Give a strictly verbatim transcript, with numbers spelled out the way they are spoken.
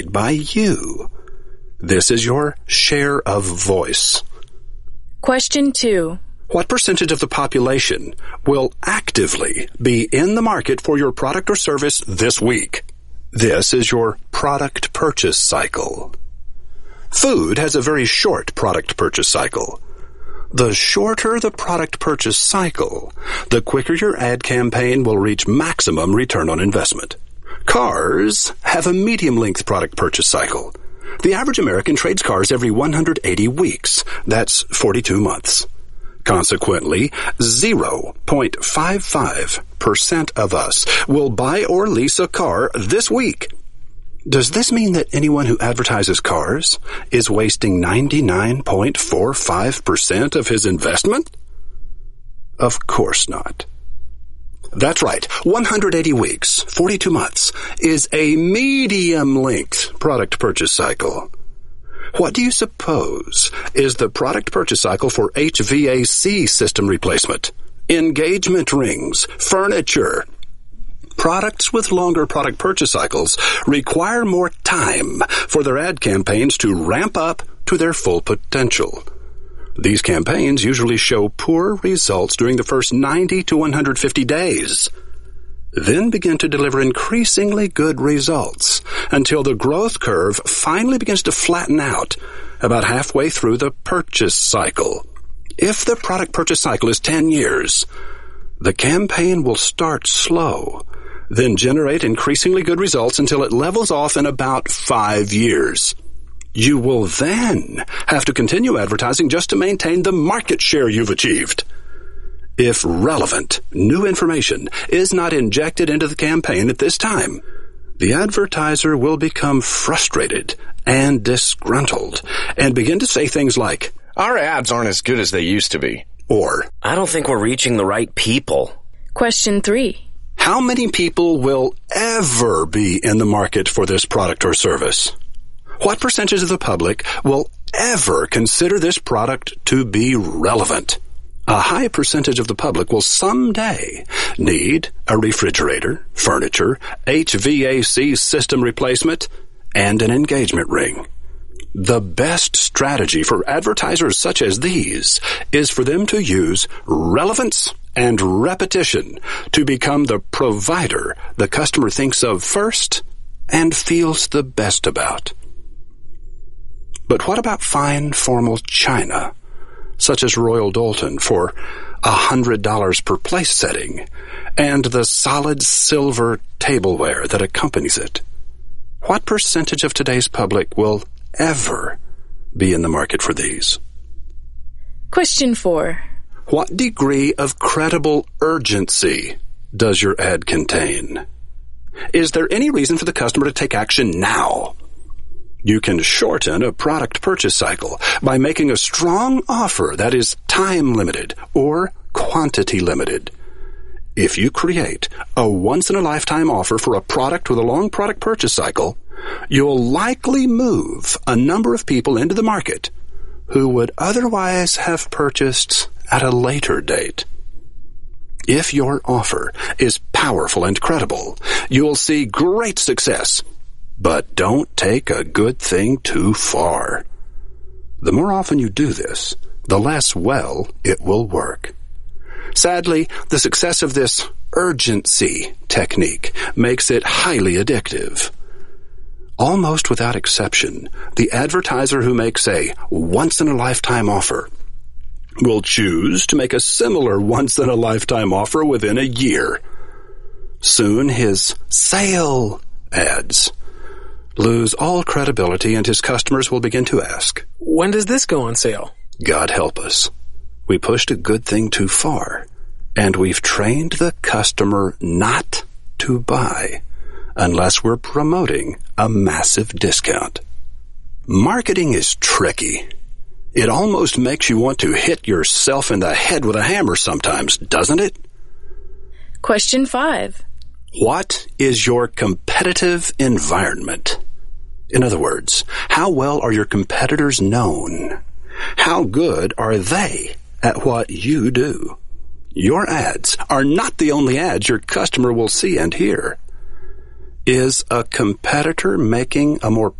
by you. This is your share of voice. Question two. What percentage of the population will actively be in the market for your product or service this week? This is your product purchase cycle. Food has a very short product purchase cycle. The shorter the product purchase cycle, the quicker your ad campaign will reach maximum return on investment. Cars have a medium-length product purchase cycle. The average American trades cars every one hundred eighty weeks. That's forty-two months. Consequently, zero point five five percent of us will buy or lease a car this week. Does this mean that anyone who advertises cars is wasting ninety-nine point four five percent of his investment? Of course not. That's right. one hundred eighty weeks, forty-two months, is a medium-length product purchase cycle. What do you suppose is the product purchase cycle for H V A C system replacement, engagement rings, furniture? Products with longer product purchase cycles require more time for their ad campaigns to ramp up to their full potential. These campaigns usually show poor results during the first ninety to one hundred fifty days, then begin to deliver increasingly good results until the growth curve finally begins to flatten out about halfway through the purchase cycle. If the product purchase cycle is ten years, the campaign will start slow, then generate increasingly good results until it levels off in about five years. You will then have to continue advertising just to maintain the market share you've achieved. If relevant, new information is not injected into the campaign at this time, the advertiser will become frustrated and disgruntled and begin to say things like, "Our ads aren't as good as they used to be." Or, "I don't think we're reaching the right people." Question three. How many people will ever be in the market for this product or service? What percentage of the public will ever consider this product to be relevant? A high percentage of the public will someday need a refrigerator, furniture, H V A C system replacement, and an engagement ring. The best strategy for advertisers such as these is for them to use relevance and repetition to become the provider the customer thinks of first and feels the best about. But what about fine formal china, such as Royal Doulton for one hundred dollars per place setting, and the solid silver tableware that accompanies it? What percentage of today's public will ever be in the market for these? Question four. What degree of credible urgency does your ad contain? Is there any reason for the customer to take action now? You can shorten a product purchase cycle by making a strong offer that is time-limited or quantity-limited. If you create a once-in-a-lifetime offer for a product with a long product purchase cycle, you'll likely move a number of people into the market who would otherwise have purchased at a later date. If your offer is powerful and credible, you'll see great success. But don't take a good thing too far. The more often you do this, the less well it will work. Sadly, the success of this urgency technique makes it highly addictive. Almost without exception, the advertiser who makes a once-in-a-lifetime offer will choose to make a similar once-in-a-lifetime offer within a year. Soon his sale ads lose all credibility, and his customers will begin to ask, "When does this go on sale?" God help us. We pushed a good thing too far, and we've trained the customer not to buy unless we're promoting a massive discount. Marketing is tricky. It almost makes you want to hit yourself in the head with a hammer sometimes, doesn't it? Question five. What is your competitive environment? In other words, how well are your competitors known? How good are they at what you do? Your ads are not the only ads your customer will see and hear. Is a competitor making a more